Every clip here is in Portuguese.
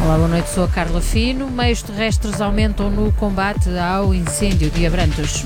Olá, boa noite, sou a Carla Fino. Meios terrestres aumentam no combate ao incêndio de Abrantes.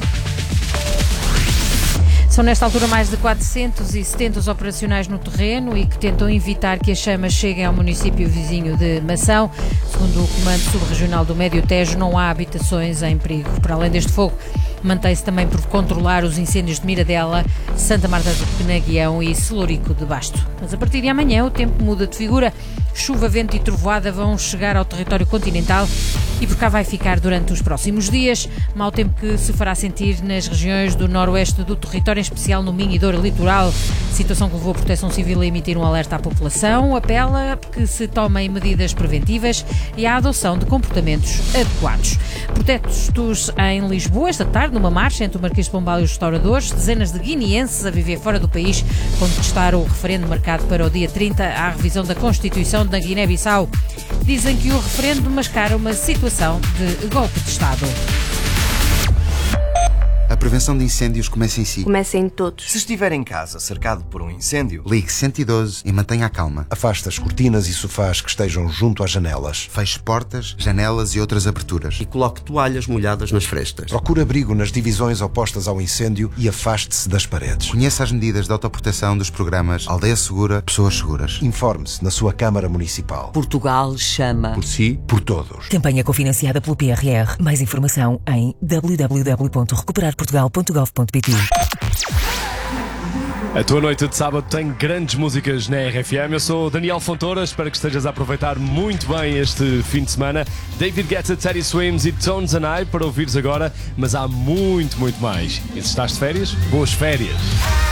São nesta altura mais de 470 os operacionais no terreno e que tentam evitar que as chamas cheguem ao município vizinho de Mação. Segundo o Comando Subregional do Médio Tejo, não há habitações em perigo. Para além deste fogo, mantém-se também por controlar os incêndios de Miradela, Santa Marta do Penaguião e Celurico de Basto. Mas a partir de amanhã o tempo muda de figura. Chuva, vento e trovoada vão chegar ao território continental e por cá vai ficar durante os próximos dias. Mau tempo que se fará sentir nas regiões do noroeste do território, em especial no Minho e Douro Litoral. Situação que levou a Proteção Civil a emitir um alerta à população. Apela que se tomem medidas preventivas e à adoção de comportamentos adequados. Protestos em Lisboa esta tarde, numa marcha entre o Marquês de Pombal e os restauradores. Dezenas de guineenses a viver fora do país contestaram o referendo marcado para o dia 30 à revisão da Constituição da Guiné-Bissau. Dizem que o referendo mascara uma situação de golpe de Estado. A prevenção de incêndios começa em si. Começa em todos. Se estiver em casa cercado por um incêndio, Ligue 112 e mantenha a calma. Afaste as cortinas e sofás que estejam junto às janelas. Feche portas, janelas e outras aberturas. E coloque toalhas molhadas nas frestas. Procure abrigo nas divisões opostas ao incêndio e afaste-se das paredes. Conheça as medidas de autoproteção dos programas Aldeia Segura, Pessoas Seguras. Informe-se na sua Câmara Municipal. Portugal chama. Por si, Por todos. Campanha cofinanciada pelo PRR. Mais informação em www.recuperarportugal.gov.pt. A tua noite de sábado tem grandes músicas na RFM. Eu sou Daniel Fontoura, espero que estejas a aproveitar muito bem este fim de semana. David Guetta, Teddy Swims e Tones and I para ouvires agora, mas há muito, muito mais. E se estás de férias, boas férias!